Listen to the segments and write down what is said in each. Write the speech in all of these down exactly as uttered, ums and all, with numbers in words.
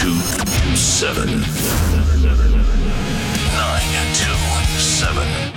two seven. nine two seven.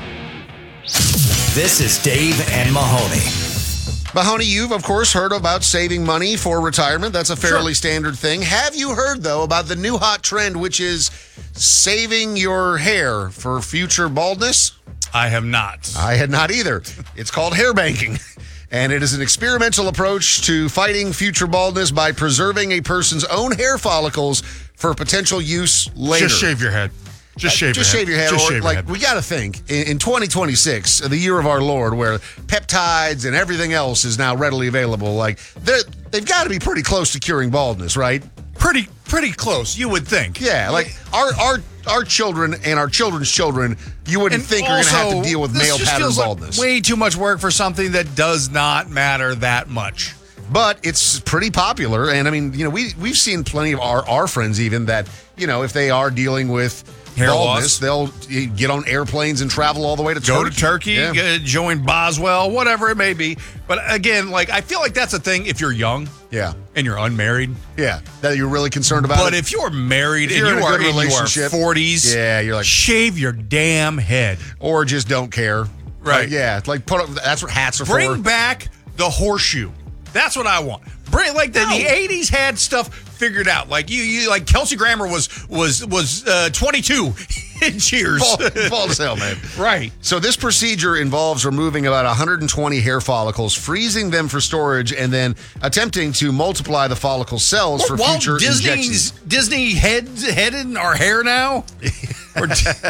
This is Dave and Mahoney. Mahoney, you've, of course, heard about saving money for retirement. That's a fairly Sure. standard thing. Have you heard, though, about the new hot trend, which is saving your hair for future baldness? I have not. I had not either. It's called hair banking, and it is an experimental approach to fighting future baldness by preserving a person's own hair follicles for potential use later. Just shave your head. Just shave Just your shave head. your head. Just or, shave like, your head. we got to think, in, in twenty twenty-six, the year of our Lord, where peptides and everything else is now readily available, like, they're- they've got to be pretty close to curing baldness, right? Pretty, pretty close, you would think. Yeah, like, our our our children and our children's children, you wouldn't And think are going to have also, to deal with this male just pattern feels like baldness. way too much work for something that does not matter that much. But it's pretty popular, and I mean, you know, we we've seen plenty of our our friends even that, you know, if they are dealing with Hair baldness, loss. they'll get on airplanes and travel all the way to Go Turkey. to Turkey, Yeah. uh, join Boswell, whatever it may be. But again, like, I feel like that's a thing if you're young yeah, and you're unmarried. yeah, that you're really concerned about. But it. if you're married If and you're in you a are good in your relationship, forties, yeah, you're like, shave your damn head. or just don't care, Right. Like, yeah, like put up. That's what hats are Bring for. back the horseshoe. That's what I want. Bring like the, No. the eighties had stuff figured out. Like you, you like Kelsey Grammer was was was uh, twenty-two in Cheers. Bald, bald as hell, man. Right. So this procedure involves removing about one hundred twenty hair follicles, freezing them for storage, and then attempting to multiply the follicle cells for Walt future Disney's injections. Disney heads headed our hair now. Or,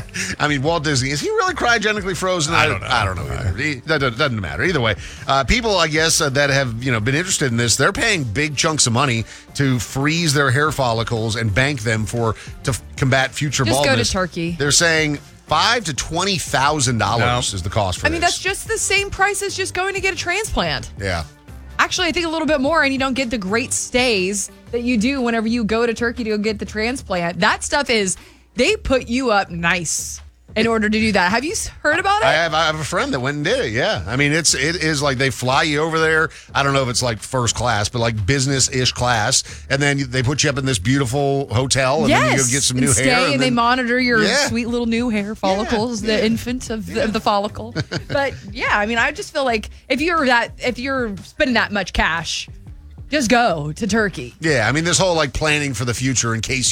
I mean, Walt Disney, is he really cryogenically frozen? I don't know. I don't know either. He- that doesn't doesn't matter. Either way, uh, people, I guess, uh, that have you know been interested in this, they're paying big chunks of money to freeze their hair follicles and bank them for to f- combat future Just go to baldness. Turkey. They're saying five to twenty thousand dollars No. is the cost for I mean, this. that's just the same price as just going to get a transplant. yeah. Actually, I think a little bit more, and you don't get the great stays that you do whenever you go to Turkey to go get the transplant. That stuff is, they put you up nice in order to do that. Have you s- heard about it? I have I have a friend that went and did it. Yeah, I mean it's it is like they fly you over there. I don't know if it's like first class, but like business ish class, and then they put you up in this beautiful hotel, and yes. then you go get some and new stay, hair, and, they then- monitor your Yeah. sweet little new hair follicles, yeah. the infant of the, of the follicle. But yeah, I mean, I just feel like if you're that, if you're spending that much cash, just go to Turkey. Yeah, I mean this whole like planning for the future in case